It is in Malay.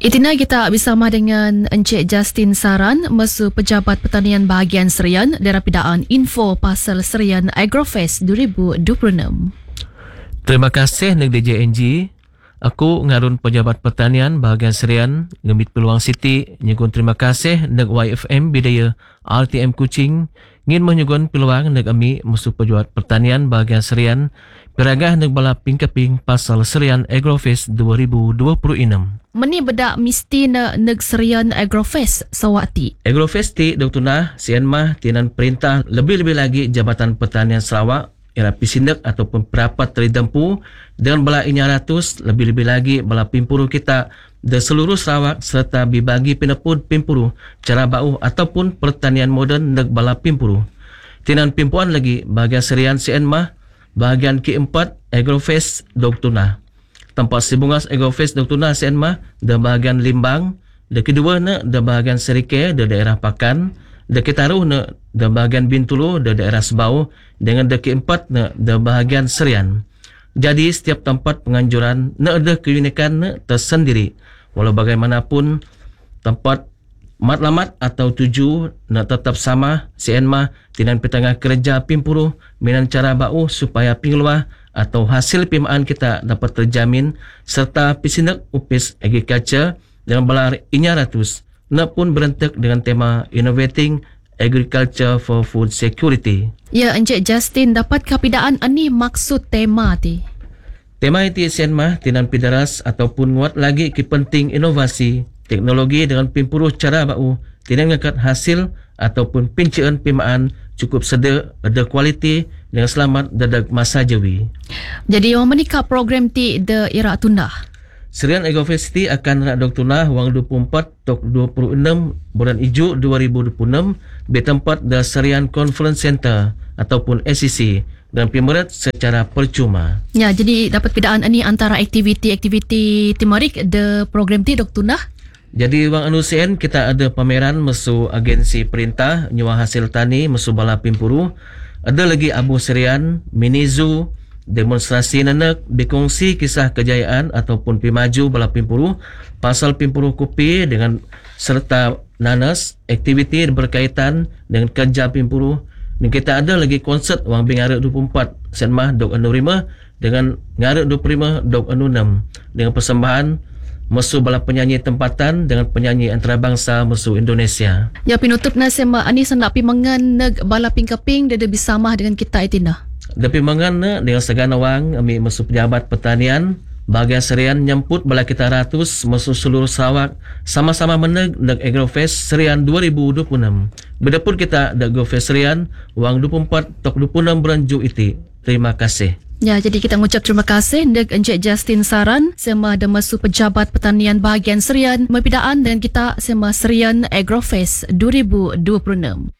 Itina kita bersama dengan Encik Justin Saran, Mesu Pejabat Pertanian Bahagian Serian, Darapidaan Info Pasal Serian Agrofest 2026. Terima kasih neg DJNG. Aku ngarun Pejabat Pertanian Bahagian Serian, ngemit peluang Siti, nyugun terima kasih neg YFM Bidaya RTM Kuching, ngin menyugun peluang neg ami Mesu Pejabat Pertanian Bahagian Serian, piragah neg bala pingkeping Pasal Serian Agrofest 2026. Meni bedak mesti neg Serian Agrofest sawati. Agrofest ti Dr. Nah sian mah tinan perintah lebih-lebih lagi Jabatan Pertanian Sarawak era pisindak ataupun perapat teridempu dengan bala 900 lebih-lebih lagi bala pimpuru kita di seluruh Sarawak serta dibagi pinepud pimpuru cara bau ataupun pertanian moden neg bala pimpuru. Tinan pimpuan lagi bahagian Serian sian mah bahagian keempat Agrofest Dr. Nah. Tempat Sibungas Agrofest Dr. Nah sian mah di bahagian Limbang, di kedua na di bahagian Serike di daerah Pakan, di ketaruh na di bahagian Bintulu di daerah Sebau, dengan di keempat na di bahagian Serian. Jadi setiap tempat penganjuran na ada keunikan na tersendiri. Walau bagaimanapun tempat matlamat atau tuju na tetap sama sian mah tinan petangah kerja pimpuru minan cara bau supaya pingluah atau hasil pimaan kita dapat terjamin serta pisindak upis agriculture dengan balar 900 na pun berentek dengan tema Innovating Agriculture for Food Security. Ya, Encik Justin, dapat kapidaan ani maksud tema ti? Tema itu sian mah tinan pidaras ataupun nguat lagi ki penting inovasi teknologi dengan pimpuru cara bau tinan ngakat hasil ataupun pincaan pimaan cukup seda, ada kualiti dengan selamat dadak masa jawi. Jadi orang menikah program ti de ira tundah. Serian Agrofest ti akan nak Dr. Nah wang 24 tok 26 bulan Ijuk 2026 di tempat the Serian Conference Center ataupun SCC dan pimerat secara percuma. Ya, jadi dapat bedaan ani antara aktiviti-aktiviti timarik de program ti Dr. Nah. Jadi wang anusian kita ada pameran mesu agensi perintah nyuah hasil tani mesu bala pimpuru. Ada lagi Abu Serian, mini zoo, demonstrasi nanak, berkongsi kisah kejayaan ataupun pimaju bala pimpuru, pasal pimpuru kopi dengan serta nanas, aktiviti berkaitan dengan kerja pimpuru. Dan kita ada lagi konsert wang bingarak 24 sen mah dok anu 5 dengan ngarak 25 dok anu 6 dengan persembahan mesu bala penyanyi tempatan dengan penyanyi antarabangsa mesu Indonesia. Ya, pinutup na sema ani sendak pimangan neg bala pingkeping dia bersama dengan kita itina. Tapi mangan na dengan segala wang ami mesu Pejabat Pertanian bahagian Serian nyambut bala kita ratus mesu seluruh Sarawak sama-sama meneg neg Agrofest Serian 2026. Bedapun kita neg Agrofest Serian wang 24 tok 26 bulan Ju iti. Terima kasih. Ya, jadi kita mengucap terima kasih dek Encik Justin Saran sema de Mesu Pejabat Pertanian Bahagian Serian mempidaan dengan kita sema Serian Agrofest 2026.